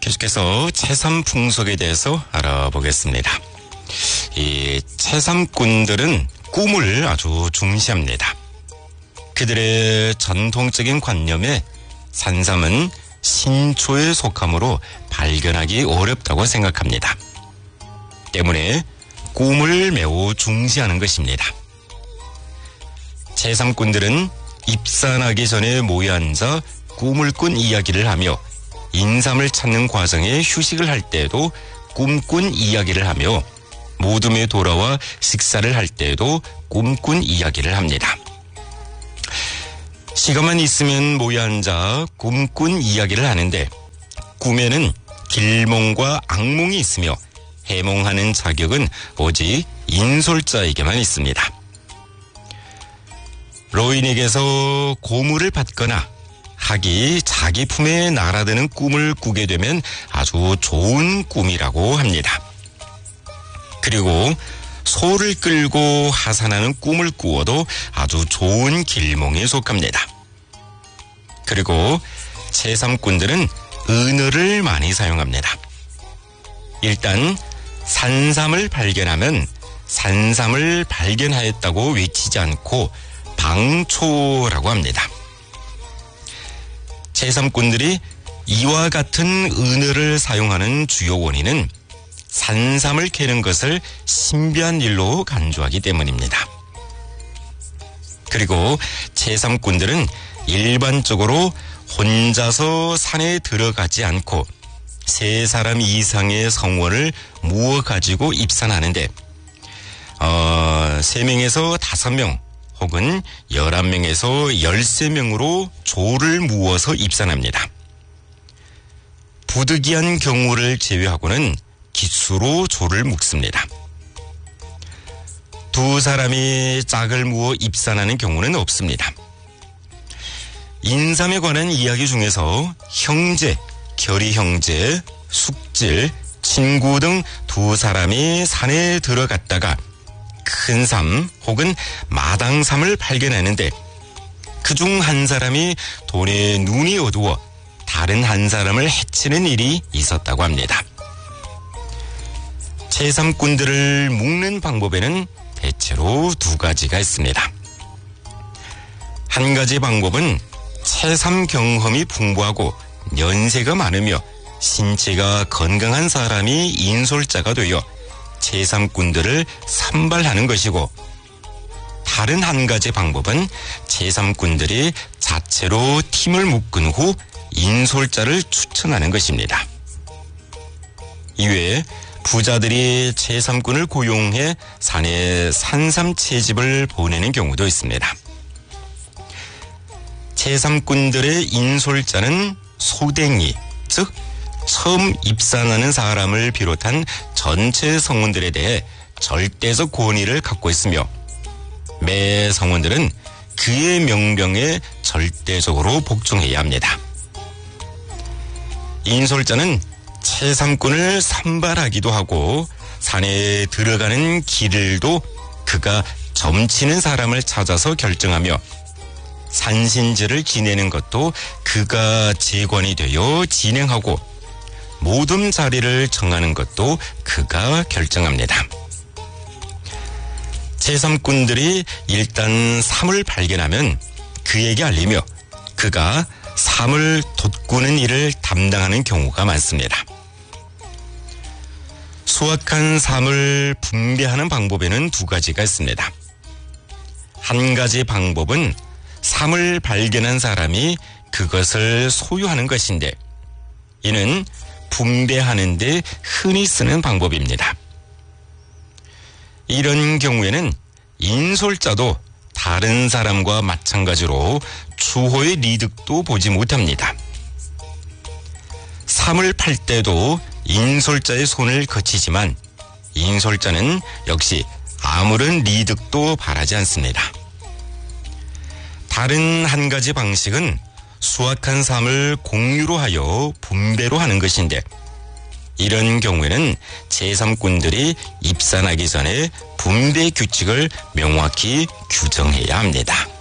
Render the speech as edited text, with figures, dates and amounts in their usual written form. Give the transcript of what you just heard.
계속해서 채삼 풍속에 대해서 알아보겠습니다. 이 채삼꾼들은 꿈을 아주 중시합니다. 그들의 전통적인 관념에 산삼은 신초에 속하므로 발견하기 어렵다고 생각합니다. 때문에 꿈을 매우 중시하는 것입니다. 채삼꾼들은 입산하기 전에 모여 앉아 꿈을 꾼 이야기를 하며 인삼을 찾는 과정에 휴식을 할 때에도 꿈꾼 이야기를 하며 모둠에 돌아와 식사를 할 때에도 꿈꾼 이야기를 합니다. 시간만 있으면 모여 앉아 꿈꾼 이야기를 하는데 꿈에는 길몽과 악몽이 있으며 해몽하는 자격은 오직 인솔자에게만 있습니다. 로인에게서 고물을 받거나 학이 자기 품에 날아드는 꿈을 꾸게 되면 아주 좋은 꿈이라고 합니다. 그리고 소를 끌고 하산하는 꿈을 꾸어도 아주 좋은 길몽에 속합니다. 그리고 채삼꾼들은 은어를 많이 사용합니다. 일단 산삼을 발견하면 산삼을 발견하였다고 외치지 않고 방초라고 합니다. 채삼꾼들이 이와 같은 은어를 사용하는 주요 원인은 산삼을 캐는 것을 신비한 일로 간주하기 때문입니다. 그리고 채삼꾼들은 일반적으로 혼자서 산에 들어가지 않고 3사람 이상의 성원을 모아 가지고 입산하는데 3명에서 5명 혹은 11명에서 13명으로 조를 모아서 입산합니다. 부득이한 경우를 제외하고는 기수로 조를 묶습니다. 2사람이 짝을 모아 입산하는 경우는 없습니다. 인삼에 관한 이야기 중에서 형제, 결의 형제, 숙질, 친구 등 2사람이 산에 들어갔다가 큰 삼 혹은 마당삼을 발견하는데 그중 한 사람이 돈에 눈이 어두워 다른 한 사람을 해치는 일이 있었다고 합니다. 채삼꾼들을 묶는 방법에는 대체로 2가지가 있습니다. 한 가지 방법은 채삼 경험이 풍부하고 연세가 많으며 신체가 건강한 사람이 인솔자가 되어 채삼꾼들을 산발하는 것이고, 다른 한 가지 방법은 채삼꾼들이 자체로 팀을 묶은 후 인솔자를 추천하는 것입니다. 이외에 부자들이 채삼꾼을 고용해 산에 산삼 채집을 보내는 경우도 있습니다. 채삼꾼들의 인솔자는 소댕이, 즉 처음 입산하는 사람을 비롯한 전체 성원들에 대해 절대적 권위를 갖고 있으며 매 성원들은 그의 명령에 절대적으로 복종해야 합니다. 인솔자는 채삼꾼을 산발하기도 하고 산에 들어가는 길을도 그가 점치는 사람을 찾아서 결정하며 산신제를 지내는 것도 그가 제관이 되어 진행하고 모둠 자리를 정하는 것도 그가 결정합니다. 채삼꾼들이 일단 삼을 발견하면 그에게 알리며 그가 삼을 돋구는 일을 담당하는 경우가 많습니다. 수확한 삼을 분배하는 방법에는 2가지가 있습니다. 한 가지 방법은 삼을 발견한 사람이 그것을 소유하는 것인데 이는 분배하는 데 흔히 쓰는 방법입니다. 이런 경우에는 인솔자도 다른 사람과 마찬가지로 추호의 리득도 보지 못합니다. 삼을 팔 때도 인솔자의 손을 거치지만 인솔자는 역시 아무런 리득도 바라지 않습니다. 다른 한 가지 방식은 수확한 삼을 공유로 하여 분배로 하는 것인데 이런 경우에는 채삼꾼들이 입산하기 전에 분배 규칙을 명확히 규정해야 합니다.